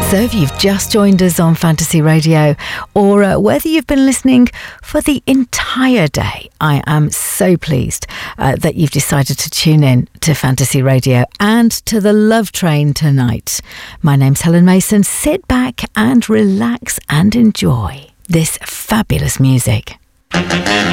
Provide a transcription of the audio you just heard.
So if you've just joined us on Fantasy Radio, or whether you've been listening for the entire day, I am so pleased that you've decided to tune in to Fantasy Radio and to the Love Train tonight. My name's Helen Mason. Sit back and relax and enjoy this fabulous music.